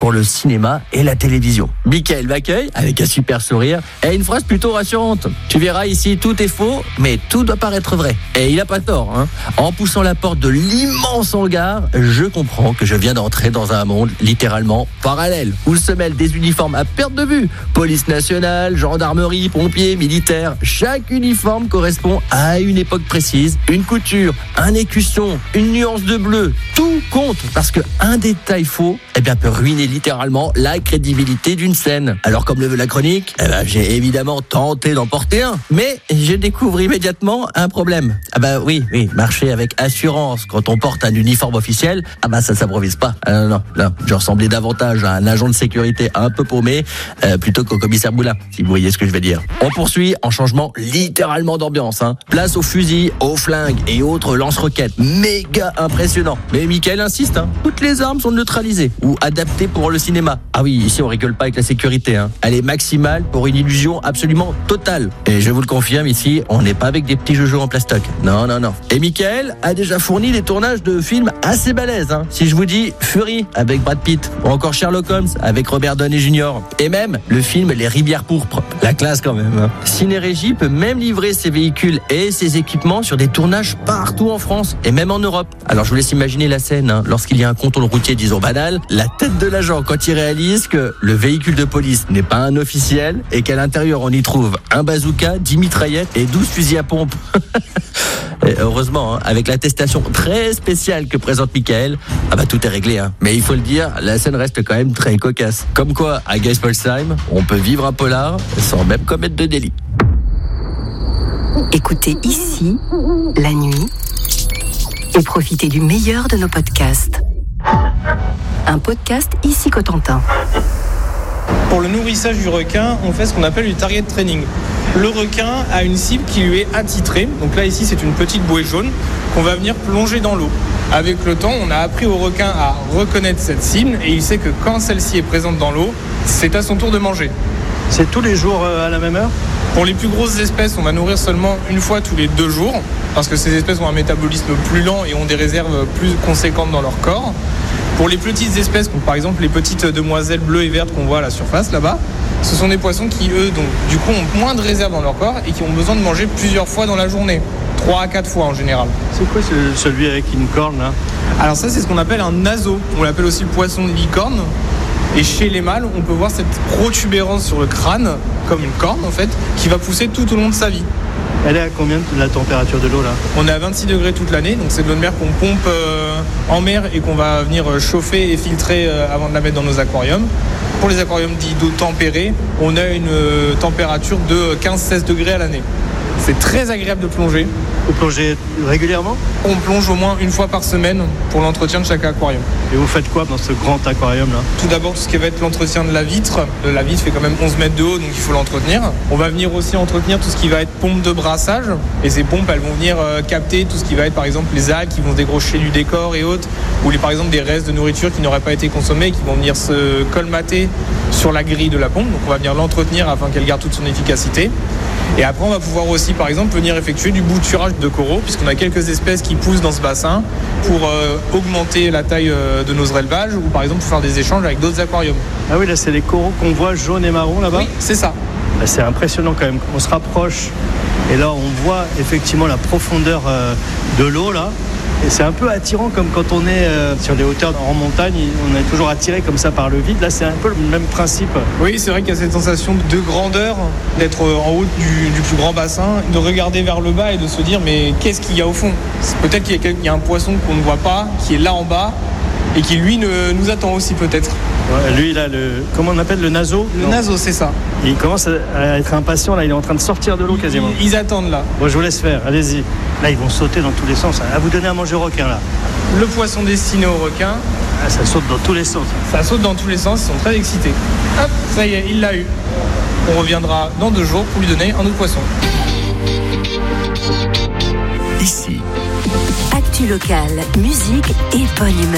pour le cinéma et la télévision. Mickaël m'accueille avec un super sourire et une phrase plutôt rassurante. Tu verras ici, tout est faux, mais tout doit paraître vrai. Et il a pas tort, hein. En poussant la porte de l'immense hangar, je comprends que je viens d'entrer dans un monde littéralement parallèle, où se mêlent des uniformes à perte de vue. Police nationale, gendarmerie, pompiers, militaires. Chaque uniforme correspond à une époque précise, une couture, un écusson, une nuance de bleu. Tout compte parce que un détail faux, peut ruiner littéralement la crédibilité d'une scène. Alors comme le veut la chronique, j'ai évidemment tenté d'en porter un, mais je découvre immédiatement un problème. Oui, marcher avec assurance quand on porte un uniforme officiel, ça s'improvise pas. Non, je ressemblais davantage à un agent de sécurité un peu paumé plutôt qu'au commissaire Boulin, si vous voyez ce que je veux dire. On poursuit en changement littéralement d'ambiance. Place aux fusils, aux flingues et autres lance-roquettes. Méga impressionnant. Mais Mickaël insiste, toutes les armes sont neutralisées ou adaptées pour le cinéma. Ah oui, ici on rigole pas avec la sécurité. Elle est maximale pour une illusion absolument totale. Et je vous le confirme, ici, on n'est pas avec des petits joujos en plastoc. Non. Et Mickaël a déjà fourni des tournages de films assez balèzes. Si je vous dis Fury avec Brad Pitt, ou encore Sherlock Holmes avec Robert Downey Jr. Et même le film Les Rivières Pourpres. La classe quand même. Ciné-Régie peut même livrer ses véhicules et ses équipements sur des tournages partout en France et même en Europe. Alors je vous laisse imaginer la scène, lorsqu'il y a un contrôle routier, disons banal, la tête de l'agent quand il réalise que le véhicule de police n'est pas un officiel et qu'à l'intérieur on y trouve un bazooka, 10 mitraillettes et 12 fusils à pompe. Et heureusement, avec l'attestation très spéciale que présente Mickaël, tout est réglé. Mais il faut le dire, la scène reste quand même très cocasse. Comme quoi, à Geispolsheim, on peut vivre un polar sans même commettre de délit. Écoutez ici, la nuit, et profitez du meilleur de nos podcasts. Un podcast Ici Cotentin. Pour le nourrissage du requin, on fait ce qu'on appelle du target training. Le requin a une cible qui lui est attitrée. Donc là, ici, c'est une petite bouée jaune qu'on va venir plonger dans l'eau. Avec le temps, on a appris au requin à reconnaître cette cible et il sait que quand celle-ci est présente dans l'eau, c'est à son tour de manger. C'est tous les jours à la même heure ? Pour les plus grosses espèces, on va nourrir seulement une fois tous les 2 jours parce que ces espèces ont un métabolisme plus lent et ont des réserves plus conséquentes dans leur corps. Pour les petites espèces, comme par exemple les petites demoiselles bleues et vertes qu'on voit à la surface là-bas, ce sont des poissons qui, eux, donc, du coup, ont moins de réserves dans leur corps et qui ont besoin de manger plusieurs fois dans la journée. 3 à 4 fois en général. C'est quoi celui avec une corne là ? Alors ça, c'est ce qu'on appelle un naseau. On l'appelle aussi le poisson de licorne. Et chez les mâles, on peut voir cette protubérance sur le crâne, comme une corne en fait, qui va pousser tout au long de sa vie. Elle est à combien de la température de l'eau là ? On est à 26 degrés toute l'année, donc c'est de l'eau de mer qu'on pompe en mer et qu'on va venir chauffer et filtrer avant de la mettre dans nos aquariums. Pour les aquariums dits d'eau tempérée, on a une température de 15-16 degrés à l'année. C'est très agréable de plonger. Vous plongez régulièrement ? On plonge au moins une fois par semaine pour l'entretien de chaque aquarium. Et vous faites quoi dans ce grand aquarium là ? Tout d'abord, tout ce qui va être l'entretien de la vitre. La vitre fait quand même 11 mètres de haut, donc il faut l'entretenir. On va venir aussi entretenir tout ce qui va être pompe de brassage. Et ces pompes, elles vont venir capter tout ce qui va être par exemple les algues qui vont se dégrocher du décor et autres. Ou par exemple des restes de nourriture qui n'auraient pas été consommés et qui vont venir se colmater sur la grille de la pompe. Donc on va venir l'entretenir afin qu'elle garde toute son efficacité. Et après, on va pouvoir aussi, par exemple, venir effectuer du bouturage de coraux, puisqu'on a quelques espèces qui poussent dans ce bassin pour augmenter la taille de nos élevages ou, par exemple, pour faire des échanges avec d'autres aquariums. Ah oui, là, c'est les coraux qu'on voit jaunes et marrons là-bas ? Oui, c'est ça. Là, c'est impressionnant quand même. On se rapproche et là, on voit effectivement la profondeur de l'eau là. Et c'est un peu attirant comme quand on est sur des hauteurs en montagne, on est toujours attiré comme ça par le vide. Là, c'est un peu le même principe. Oui, c'est vrai qu'il y a cette sensation de grandeur, d'être en haut du plus grand bassin, de regarder vers le bas et de se dire mais qu'est-ce qu'il y a au fond ? Peut-être qu'il y a un poisson qu'on ne voit pas, qui est là en bas et qui lui nous attend aussi peut-être. Ouais, lui, il a comment on appelle le naseau ? Le naseau, c'est ça. Il commence à être impatient, là, il est en train de sortir de l'eau quasiment. Ils attendent là. Bon, je vous laisse faire, allez-y. Là, ils vont sauter dans tous les sens. À vous donner à manger au requin, là. Le poisson destiné au requin. Ah, ça saute dans tous les sens. Ça saute dans tous les sens, ils sont très excités. Hop, ça y est, il l'a eu. On reviendra dans 2 jours pour lui donner un autre poisson. Ici. Actu locale, musique et bonne humeur.